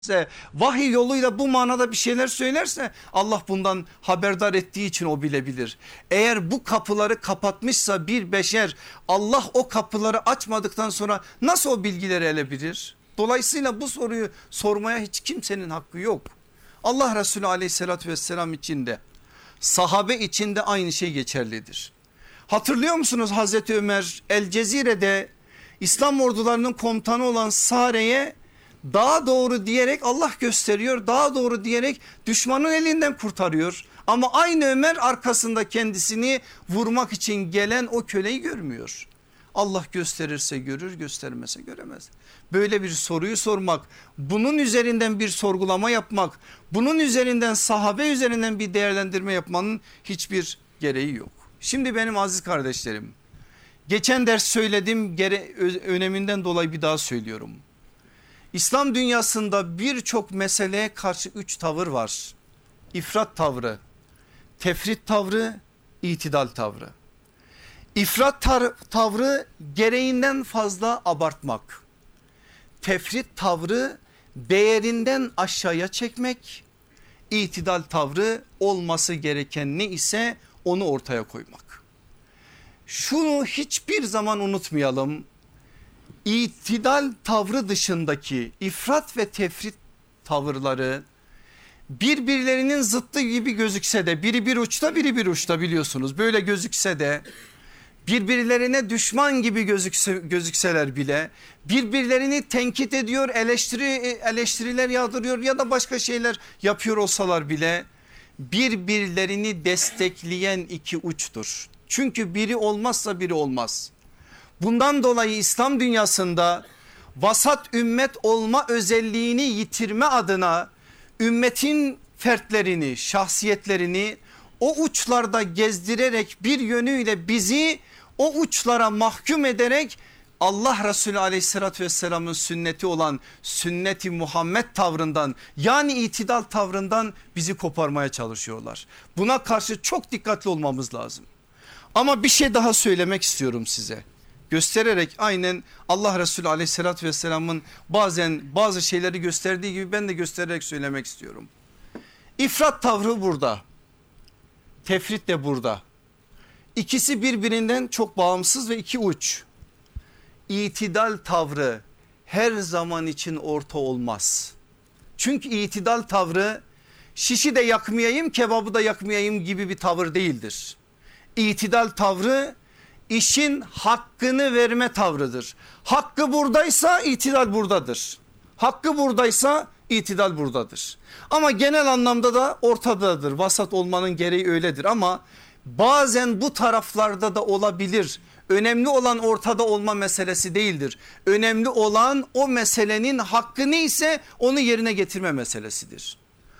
vahiy yoluyla bu manada bir şeyler söylerse Allah bundan haberdar ettiği için o bilebilir. Eğer bu kapıları kapatmışsa bir beşer, Allah o kapıları açmadıktan sonra nasıl o bilgileri elebilir? Dolayısıyla bu soruyu sormaya hiç kimsenin hakkı yok. Allah Resulü aleyhissalatü vesselam için de, sahabe için de aynı şey geçerlidir. Hatırlıyor musunuz Hazreti Ömer El Cezire'de İslam ordularının komutanı olan Sare'ye daha doğru diyerek Allah gösteriyor, daha doğru diyerek düşmanın elinden kurtarıyor. Ama aynı Ömer arkasında kendisini vurmak için gelen o köleyi görmüyor. Allah gösterirse görür, göstermese göremez. Böyle bir soruyu sormak, bunun üzerinden bir sorgulama yapmak, bunun üzerinden, sahabe üzerinden bir değerlendirme yapmanın hiçbir gereği yok. Şimdi benim aziz kardeşlerim, geçen ders söyledim, öneminden dolayı bir daha söylüyorum. İslam dünyasında birçok meseleye karşı 3 tavır var. İfrat tavrı, tefrit tavrı, itidal tavrı. İfrat tavrı gereğinden fazla abartmak. Tefrit tavrı değerinden aşağıya çekmek. İtidal tavrı olması gereken ne ise onu ortaya koymak. Şunu hiçbir zaman unutmayalım. İtidal tavrı dışındaki ifrat ve tefrit tavırları birbirlerinin zıttı gibi gözükse de, biri bir uçta biri bir uçta, biliyorsunuz böyle gözükse de, birbirlerine düşman gibi gözükseler bile, birbirlerini tenkit ediyor, eleştiriler yağdırıyor ya da başka şeyler yapıyor olsalar bile birbirlerini destekleyen iki uçtur. Çünkü biri olmazsa biri olmaz. Bundan dolayı İslam dünyasında vasat ümmet olma özelliğini yitirme adına ümmetin fertlerini, şahsiyetlerini o uçlarda gezdirerek, bir yönüyle bizi o uçlara mahkum ederek Allah Resulü aleyhissalatü vesselamın sünneti olan sünneti Muhammed tavrından, yani itidal tavrından bizi koparmaya çalışıyorlar. Buna karşı çok dikkatli olmamız lazım. Ama bir şey daha söylemek istiyorum size. Göstererek, aynen Allah Resulü aleyhissalatü vesselamın bazen bazı şeyleri gösterdiği gibi ben de göstererek söylemek istiyorum. İfrat tavrı burada, tefrit de burada. İkisi birbirinden çok bağımsız ve iki uç. İtidal tavrı her zaman için orta olmaz. Çünkü itidal tavrı şişi de yakmayayım, kebabı da yakmayayım gibi bir tavır değildir. İtidal tavrı işin hakkını verme tavrıdır. Hakkı buradaysa itidal buradadır. Hakkı buradaysa itidal buradadır. Ama genel anlamda da ortadadır. Vasat olmanın gereği öyledir ama bazen bu taraflarda da olabilir. Önemli olan ortada olma meselesi değildir. Önemli olan o meselenin hakkı neyse onu yerine getirme meselesidir.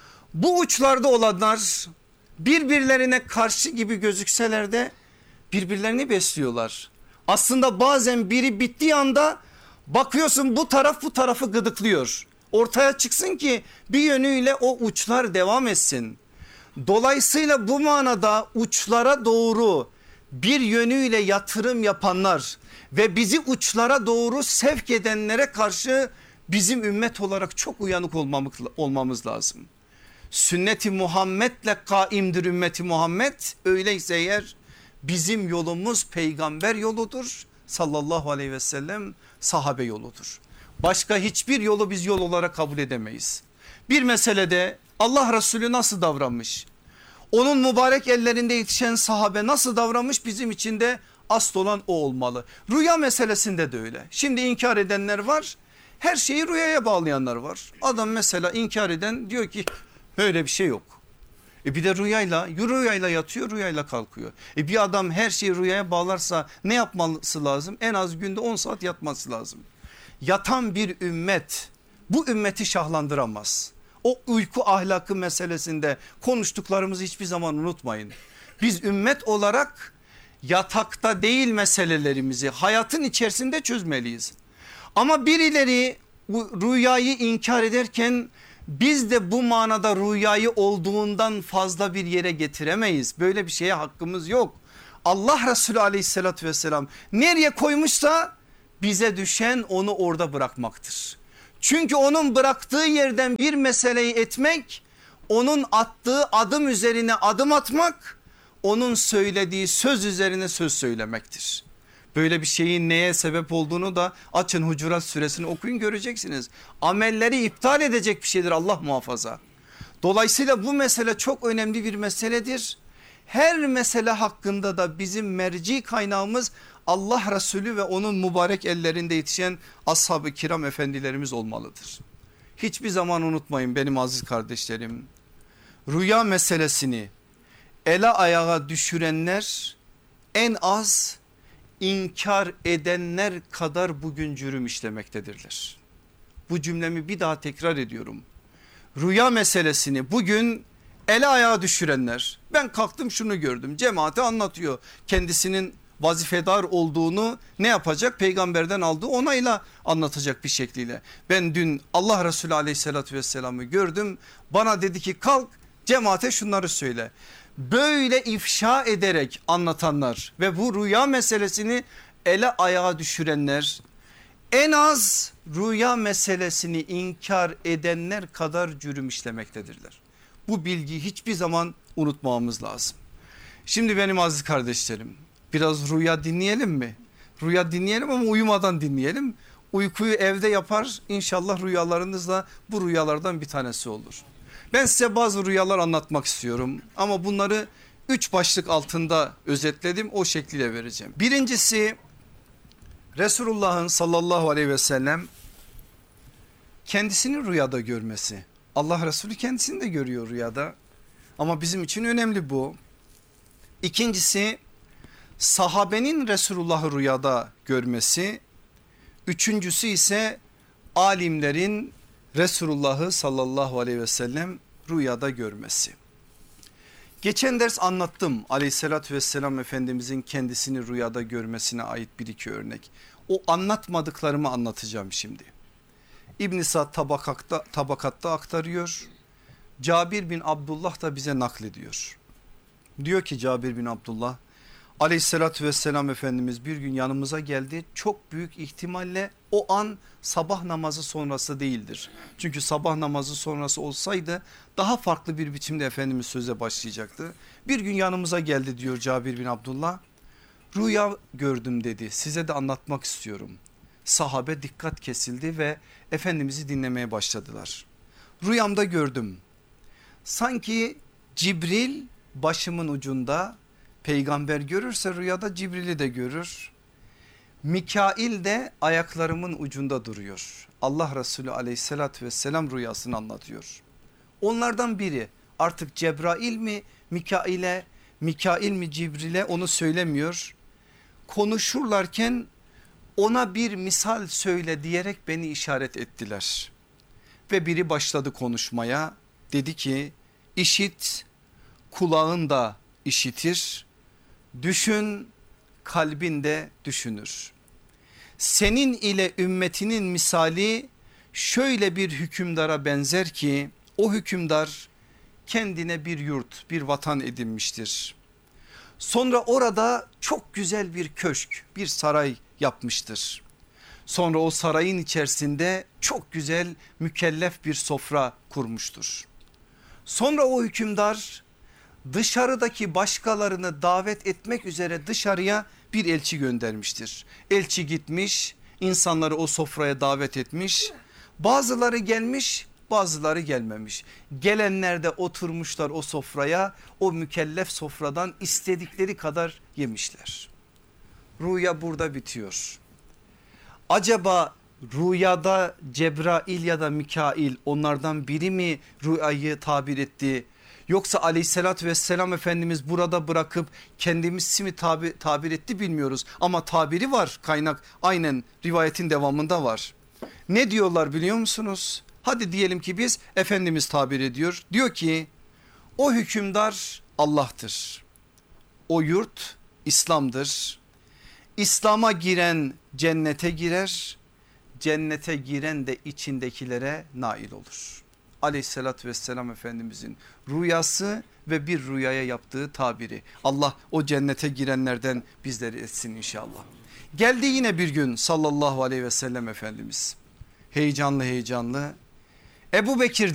Bu uçlarda olanlar birbirlerine karşı gibi gözükseler de birbirlerini besliyorlar. Aslında bazen biri bittiği anda bakıyorsun bu taraf bu tarafı gıdıklıyor. Ortaya çıksın ki bir yönüyle o uçlar devam etsin. Dolayısıyla bu manada uçlara doğru bir yönüyle yatırım yapanlar ve bizi uçlara doğru sevk edenlere karşı bizim ümmet olarak çok uyanık olmamız lazım. Sünnet-i Muhammed'le kaimdir ümmeti Muhammed. Öyleyse eğer bizim yolumuz peygamber yoludur sallallahu aleyhi ve sellem, sahabe yoludur. Başka hiçbir yolu biz yol olarak kabul edemeyiz. Bir meselede Allah Resulü nasıl davranmış? Onun mübarek ellerinde yetişen sahabe nasıl davranmış? Bizim için de asıl olan o olmalı. Rüya meselesinde de öyle. Şimdi inkar edenler var. Her şeyi rüyaya bağlayanlar var. Adam mesela inkar eden diyor ki böyle bir şey yok. Bir de rüyayla yatıyor, rüyayla kalkıyor. Bir adam her şeyi rüyaya bağlarsa ne yapması lazım? En az günde 10 saat yatması lazım. Yatan bir ümmet bu ümmeti şahlandıramaz. O uyku ahlakı meselesinde konuştuklarımızı hiçbir zaman unutmayın. Biz ümmet olarak yatakta değil meselelerimizi hayatın içerisinde çözmeliyiz. Ama birileri bu rüyayı inkar ederken biz de bu manada rüyayı olduğundan fazla bir yere getiremeyiz. Böyle bir şeye hakkımız yok. Allah Resulü aleyhissalatü vesselam nereye koymuşsa bize düşen onu orada bırakmaktır. Çünkü onun bıraktığı yerden bir meseleyi etmek, onun attığı adım üzerine adım atmak, onun söylediği söz üzerine söz söylemektir. Böyle bir şeyin neye sebep olduğunu da açın Hucurat suresini okuyun, göreceksiniz. Amelleri iptal edecek bir şeydir, Allah muhafaza. Dolayısıyla bu mesele çok önemli bir meseledir. Her mesele hakkında da bizim merci kaynağımız Allah Resulü ve onun mübarek ellerinde yetişen ashab-ı kiram efendilerimiz olmalıdır. Hiçbir zaman unutmayın benim aziz kardeşlerim. Rüya meselesini ele ayağa düşürenler en az inkar edenler kadar bugün cürüm işlemektedirler. Bu cümlemi bir daha tekrar ediyorum. Rüya meselesini bugün ele ayağa düşürenler, ben kalktım şunu gördüm, cemaate anlatıyor, kendisinin vazifedar olduğunu ne yapacak, peygamberden aldığı onayla anlatacak bir şekliyle. Ben dün Allah Resulü aleyhissalatü vesselam'ı gördüm, bana dedi ki kalk cemaate şunları söyle. Böyle ifşa ederek anlatanlar ve bu rüya meselesini ele ayağa düşürenler en az rüya meselesini inkar edenler kadar cürüm işlemektedirler. Bu bilgiyi hiçbir zaman unutmamamız lazım. Şimdi benim aziz kardeşlerim, biraz rüya dinleyelim mi? Rüya dinleyelim ama uyumadan dinleyelim. Uykuyu evde yapar, inşallah rüyalarınız da bu rüyalardan bir tanesi olur. Ben size bazı rüyalar anlatmak istiyorum ama bunları 3 başlık altında özetledim, o şekliyle vereceğim. Birincisi, Resulullah'ın sallallahu aleyhi ve sellem kendisini rüyada görmesi. Allah Resulü kendisini de görüyor rüyada ama bizim için önemli bu. İkincisi, sahabenin Resulullah'ı rüyada görmesi. Üçüncüsü ise alimlerin Resulullah'ı sallallahu aleyhi ve sellem rüyada görmesi. Geçen ders anlattım aleyhissalatü vesselam Efendimizin kendisini rüyada görmesine ait bir iki örnek. O anlatmadıklarımı anlatacağım şimdi. İbn-i Sa'd tabakatta aktarıyor. Cabir bin Abdullah da bize naklediyor. Diyor ki Cabir bin Abdullah, aleyhissalatü vesselam Efendimiz bir gün yanımıza geldi. Çok büyük ihtimalle o an sabah namazı sonrası değildir. Çünkü sabah namazı sonrası olsaydı daha farklı bir biçimde Efendimiz söze başlayacaktı. Bir gün yanımıza geldi diyor Cabir bin Abdullah. Rüya gördüm dedi, size de anlatmak istiyorum. Sahabe dikkat kesildi ve Efendimiz'i dinlemeye başladılar. Rüyamda gördüm. Sanki Cibril başımın ucunda, peygamber görürse rüyada Cibril'i de görür. Mikail de ayaklarımın ucunda duruyor. Allah Resulü aleyhissalatü vesselam rüyasını anlatıyor. Onlardan biri artık Cebrail mi Mikail mi Cibril'e onu söylemiyor. Konuşurlarken ona bir misal söyle diyerek beni işaret ettiler. Ve biri başladı konuşmaya, dedi ki işit, kulağın da işitir, düşün, kalbin de düşünür. Senin ile ümmetinin misali şöyle bir hükümdara benzer ki o hükümdar kendine bir yurt, bir vatan edinmiştir. Sonra orada çok güzel bir köşk, bir saray yapmıştır. Sonra o sarayın içerisinde çok güzel mükellef bir sofra kurmuştur. Sonra o hükümdar dışarıdaki başkalarını davet etmek üzere dışarıya bir elçi göndermiştir. Elçi gitmiş, insanları o sofraya davet etmiş. Bazıları gelmiş, bazıları gelmemiş. Gelenler de oturmuşlar o sofraya, o mükellef sofradan istedikleri kadar yemişler. Rüya burada bitiyor. Acaba rüyada Cebrail ya da Mikail onlardan biri mi rüyayı tabir etti? Yoksa aleyhissalatü vesselam Efendimiz burada bırakıp kendimizi mi tabir etti bilmiyoruz. Ama tabiri var, kaynak aynen rivayetin devamında var. Ne diyorlar biliyor musunuz? Hadi diyelim ki biz Efendimiz tabir ediyor. Diyor ki o hükümdar Allah'tır. O yurt İslam'dır. İslam'a giren cennete girer. Cennete giren de içindekilere nail olur. Aleyhissalatü vesselam Efendimizin rüyası ve bir rüyaya yaptığı tabiri. Allah o cennete girenlerden bizleri etsin inşallah. Geldi yine bir gün sallallahu aleyhi ve sellem Efendimiz. heyecanlı heyecanlı. Ebu Bekir